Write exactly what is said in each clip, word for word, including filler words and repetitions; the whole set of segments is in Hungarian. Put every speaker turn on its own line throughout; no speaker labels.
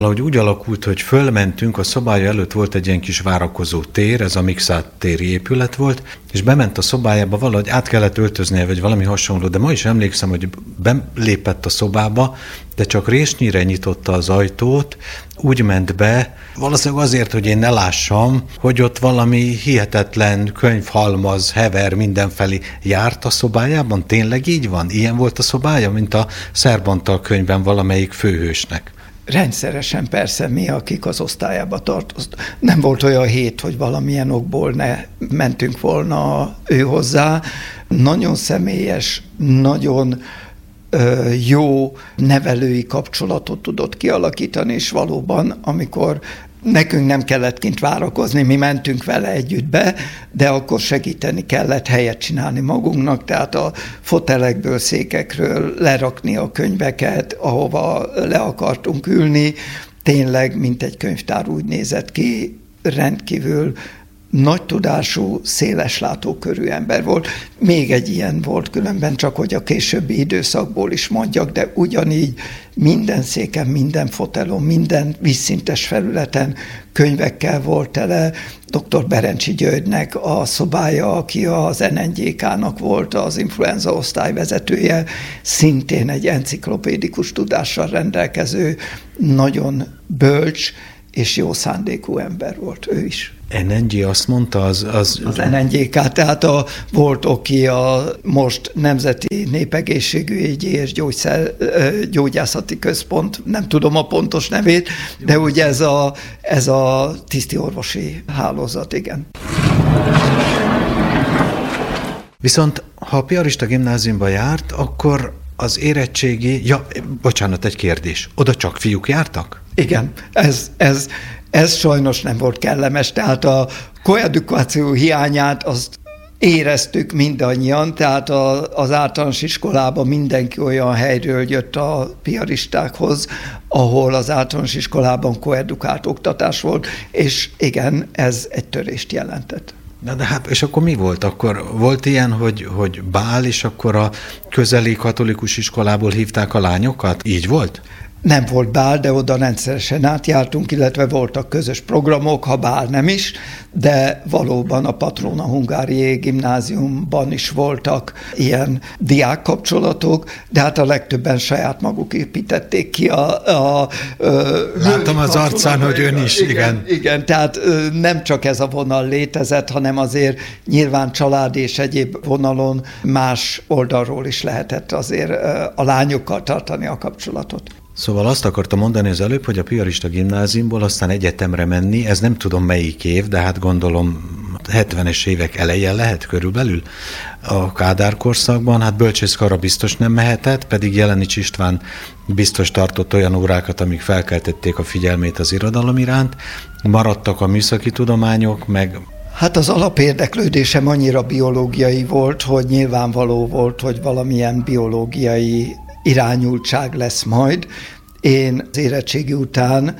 Valahogy úgy alakult, hogy fölmentünk, a szobája előtt volt egy ilyen kis várakozó tér, ez a Mixát téri épület volt, és bement a szobájába, valahogy át kellett öltöznie, vagy valami hasonló, de ma is emlékszem, hogy belépett a szobába, de csak résnyire nyitotta az ajtót, úgy ment be, valószínűleg azért, hogy én ne lássam, hogy ott valami hihetetlen könyvhalmaz, hever mindenfelé járt a szobájában. Tényleg így van? Ilyen volt a szobája, mint a Szerbantal könyvben valamelyik főhősnek?
Rendszeresen persze mi, akik az osztályába tartoztunk. Nem volt olyan hét, hogy valamilyen okból ne mentünk volna ő hozzá. Nagyon személyes, nagyon ö, jó nevelői kapcsolatot tudott kialakítani, és valóban, amikor nekünk nem kellett kint várakozni, mi mentünk vele együtt be, de akkor segíteni kellett helyet csinálni magunknak, tehát a fotelekből, székekről lerakni a könyveket, ahova le akartunk ülni. Tényleg, mint egy könyvtár úgy nézett ki, rendkívül nagy tudású, széles látókörű ember volt. Még egy ilyen volt különben, csak hogy a későbbi időszakból is mondjak, de ugyanígy minden széken, minden fotelon, minden vízszintes felületen könyvekkel volt tele. doktor Berencsi Györgynek a szobája, aki az en en gé ká-nak volt az influenza osztályvezetője, szintén egy enciklopédikus tudással rendelkező, nagyon bölcs és jó szándékú ember volt ő is.
en en gé azt mondta, az... Az,
az en en gé ká, tehát a, volt, aki a most Nemzeti Népegészségügyi és Gyógyszer, Gyógyászati Központ, nem tudom a pontos nevét, de ugye ez a, ez a tisztiorvosi hálózat, igen.
Viszont ha a piarista gimnáziumba járt, akkor az érettségi... Ja, bocsánat, egy kérdés. Oda csak fiúk jártak?
Igen, ez... ez Ez sajnos nem volt kellemes, tehát a koedukáció hiányát azt éreztük mindannyian, tehát a, az általános iskolában mindenki olyan helyről jött a piaristákhoz, ahol az általános iskolában koedukált oktatás volt, és igen, ez egy törést jelentett.
Na de hát, és akkor mi volt? Akkor volt ilyen, hogy, hogy bál, és akkor a közeli katolikus iskolából hívták a lányokat? Így volt?
Nem volt bál, de oda rendszeresen átjártunk, illetve voltak közös programok, ha bál nem is, de valóban a Patrona Hungárié gimnáziumban is voltak ilyen diákkapcsolatok, de hát a legtöbben saját maguk építették ki a... a, a
Látom az arcán, hogy ön is, igen.
Igen, igen, tehát nem csak ez a vonal létezett, hanem azért nyilván család és egyéb vonalon más oldalról is lehetett azért a lányokkal tartani a kapcsolatot.
Szóval azt akartam mondani az előbb, hogy a piarista gimnáziumból aztán egyetemre menni, ez nem tudom melyik év, de hát gondolom hetvenes évek eleje lehet körülbelül a Kádár korszakban, hát bölcsészkarra biztos nem mehetett, pedig Jelenics István biztos tartott olyan órákat, amik felkeltették a figyelmét az irodalom iránt, maradtak a műszaki tudományok, meg...
Hát az alapérdeklődésem annyira biológiai volt, hogy nyilvánvaló volt, hogy valamilyen biológiai irányultság lesz majd. Én az érettségi után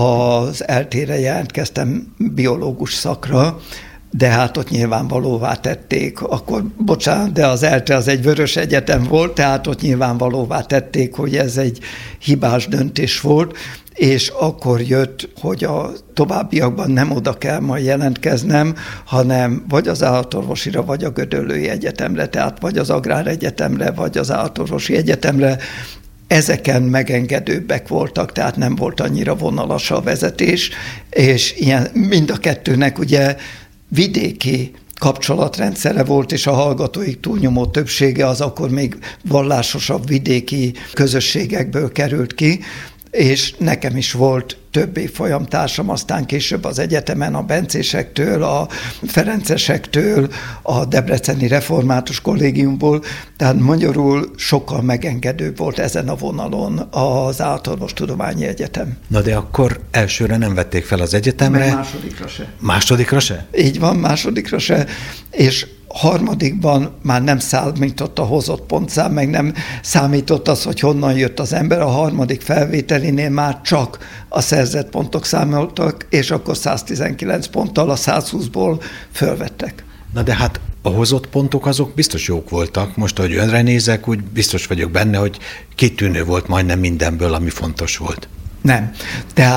az eltére jelentkeztem biológus szakra, de hát ott nyilvánvalóvá tették, akkor, bocsánat, de az ELTE az egy vörös egyetem volt, tehát ott nyilvánvalóvá tették, hogy ez egy hibás döntés volt, és akkor jött, hogy a továbbiakban nem oda kell majd jelentkeznem, hanem vagy az állatorvosira, vagy a Gödöllői Egyetemre, tehát vagy az Agráregyetemre, vagy az állatorvosi egyetemre. Ezeken megengedőbbek voltak, tehát nem volt annyira vonalas a vezetés, és ilyen, mind a kettőnek ugye vidéki kapcsolatrendszere volt, és a hallgatóik túlnyomó többsége az akkor még vallásosabb vidéki közösségekből került ki, és nekem is volt több évfolyamtársam, aztán később az egyetemen a bencésektől, a ferencesektől, a debreceni református kollégiumból, tehát magyarul sokkal megengedőbb volt ezen a vonalon az Állatorvostudományi Egyetem.
Na de akkor elsőre nem vették fel az egyetemre?
Meg másodikra se.
Másodikra se?
Így van, másodikra se, és harmadikban már nem számított a hozott pontszám, meg nem számított az, hogy honnan jött az ember. A harmadik felvételinél már csak a szerzett pontok számoltak, és akkor száztizenkilenc ponttal a százhúszból fölvettek.
Na de hát a hozott pontok azok biztos jók voltak. Most, ahogy önre nézek, úgy biztos vagyok benne, hogy kitűnő volt majdnem mindenből, ami fontos volt.
Nem. Tehát